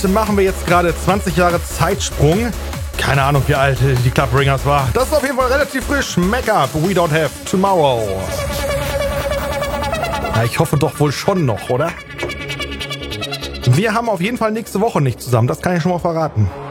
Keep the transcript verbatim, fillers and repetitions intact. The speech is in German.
machen wir jetzt gerade zwanzig Jahre Zeitsprung. Keine Ahnung, wie alt die Club Ringers war. Das ist auf jeden Fall relativ frisch. Make up, we don't have tomorrow. Ja, ich hoffe doch wohl schon noch, oder? Wir haben auf jeden Fall nächste Woche nicht zusammen. Das kann ich schon mal verraten.